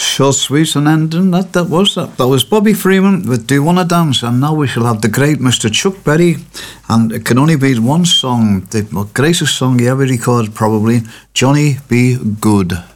Short, sweet and ending. That was Bobby Freeman with Do You Wanna Dance? And now we shall have the great Mr. Chuck Berry, and it can only be one song, the greatest song he ever recorded probably, Johnny Be Good.